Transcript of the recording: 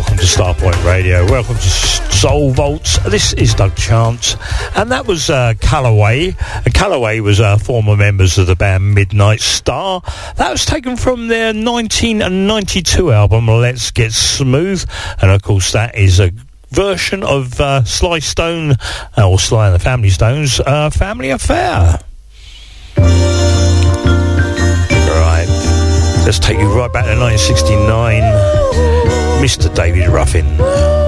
welcome to Starpoint Radio. Welcome to Soul Vaults. This is Doug Chance, and that was Calloway. Calloway was former members of the band Midnight Star. That was taken from their 1992 album Let's Get Smooth, and of course that is a version of Sly Stone, or Sly and the Family Stones, Family Affair. Right, let's take you right back to 1969. Mr. David Ruffin.